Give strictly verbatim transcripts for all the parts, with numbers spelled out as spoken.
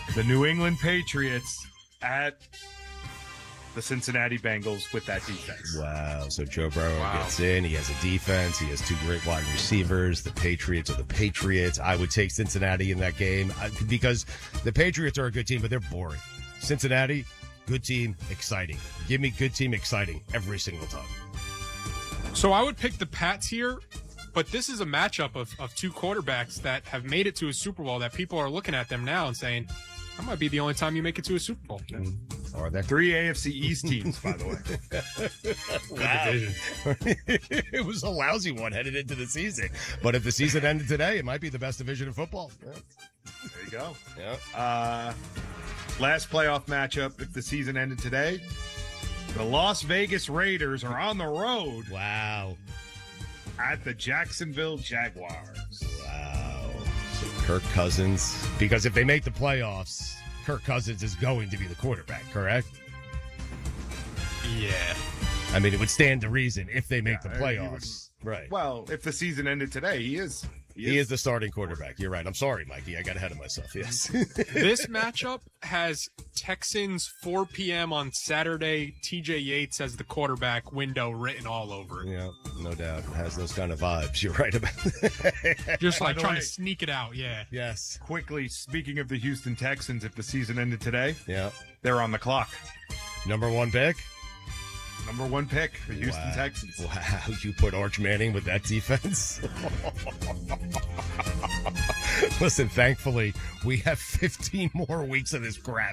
The New England Patriots at the Cincinnati Bengals with that defense. Wow. So Joe Burrow Wow. gets in. He has a defense. He has two great wide receivers. The Patriots are the Patriots. I would take Cincinnati in that game because the Patriots are a good team, but they're boring. Cincinnati, good team, exciting. Give me good team, exciting every single time. So I would pick the Pats here, but this is a matchup of, of two quarterbacks that have made it to a Super Bowl that people are looking at them now and saying, that might be the only time you make it to a Super Bowl. Are there Three A F C East teams, by the way. Wow. It was a lousy one headed into the season. But if the season ended today, it might be the best division in football. Yeah. There you go. Yeah. Uh, last playoff matchup, if the season ended today, the Las Vegas Raiders are on the road Wow. at the Jacksonville Jaguars. Wow. So Kirk Cousins, because if they make the playoffs, Kirk Cousins is going to be the quarterback, correct? Yeah. I mean, it would stand to reason if they make Yeah, the he playoffs. Right. Well, if the season ended today, he is. He is the starting quarterback. You're right. I'm sorry, Mikey. I got ahead of myself. Yes. This matchup has Texans four p.m. on Saturday. T J Yates as the quarterback window written all over it. Yeah, no doubt. It has those kind of vibes. You're right about that. Just By like the trying way- to sneak it out, yeah. Yes. Quickly, speaking of the Houston Texans, if the season ended today, Yeah. they're on the clock. Number one pick. Number one pick, the Houston Wow. Texans. Wow, you put Arch Manning with that defense? Listen, thankfully, we have fifteen more weeks of this crap.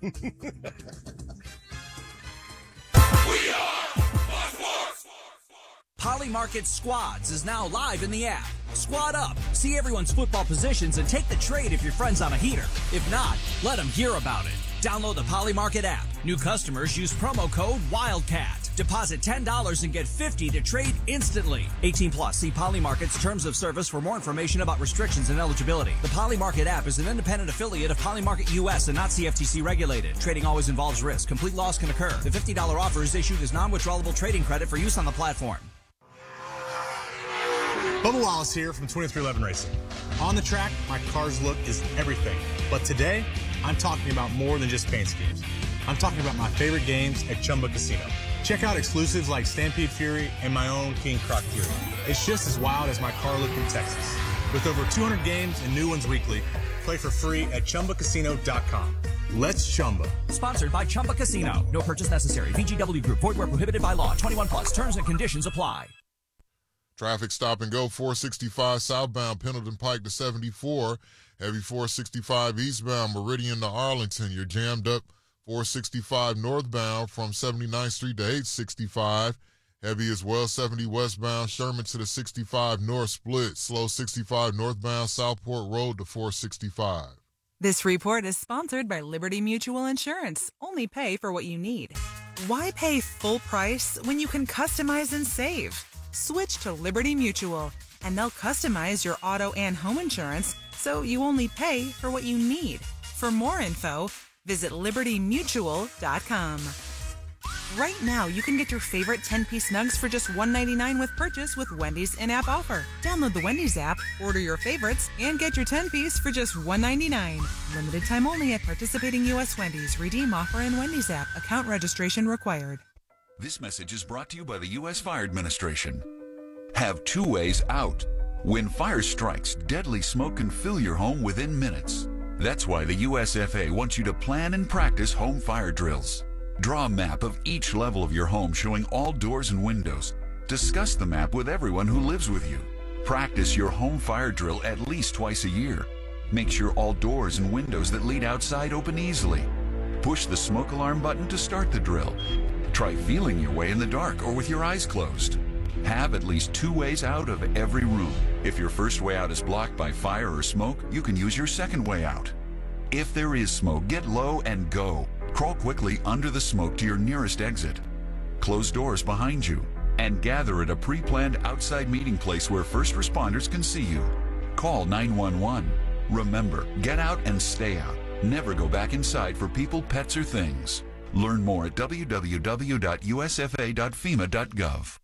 Polymarket Squads is now live in the app. Squad up, see everyone's football positions, and take the trade if your friend's on a heater. If not, let them hear about it. Download the Polymarket app. New customers use promo code WILDCAT. Deposit ten dollars and get fifty dollars to trade instantly. eighteen plus. See Polymarket's terms of service for more information about restrictions and eligibility. The Polymarket app is an independent affiliate of Polymarket U S and not C F T C regulated. Trading always involves risk. Complete loss can occur. The fifty dollars offer is issued as non-withdrawable trading credit for use on the platform. Bubba Wallace here from twenty-three eleven Racing. On the track, my car's look is everything. But today, I'm talking about more than just paint schemes. I'm talking about my favorite games at Chumba Casino. Check out exclusives like Stampede Fury and my own King Croc Fury. It's just as wild as my car look in Texas. With over two hundred games and new ones weekly, play for free at Chumba Casino dot com. Let's Chumba. Sponsored by Chumba Casino. No purchase necessary. V G W Group. Void where prohibited by law. twenty-one plus. Terms and conditions apply. Traffic stop and go four sixty-five southbound Pendleton Pike to seventy-four. Heavy four sixty-five eastbound Meridian to Arlington. You're jammed up four sixty-five northbound from seventy-ninth Street to eight sixty-five. Heavy as well seventy westbound Sherman to the sixty-five north split. Slow sixty-five northbound Southport Road to four sixty-five. This report is sponsored by Liberty Mutual Insurance. Only pay for what you need. Why pay full price when you can customize and save? Switch to Liberty Mutual, and they'll customize your auto and home insurance so you only pay for what you need. For more info, visit liberty mutual dot com. Right now, you can get your favorite ten-piece nugs for just one ninety-nine with purchase with Wendy's in-app offer. Download the Wendy's app, order your favorites, and get your ten-piece for just one ninety-nine. Limited time only at participating U S Wendy's. Redeem offer in Wendy's app. Account registration required. This message is brought to you by the U S Fire Administration. Have two ways out. When fire strikes, deadly smoke can fill your home within minutes. That's why the U S F A wants you to plan and practice home fire drills. Draw a map of each level of your home showing all doors and windows. Discuss the map with everyone who lives with you. Practice your home fire drill at least twice a year. Make sure all doors and windows that lead outside open easily. Push the smoke alarm button to start the drill. Try feeling your way in the dark or with your eyes closed. Have at least two ways out of every room. If your first way out is blocked by fire or smoke, you can use your second way out. If there is smoke, get low and go. Crawl quickly under the smoke to your nearest exit. Close doors behind you and gather at a pre-planned outside meeting place where first responders can see you. Call nine one one. Remember, get out and stay out. Never go back inside for people, pets, or things. Learn more at w w w dot u s f a dot fema dot gov.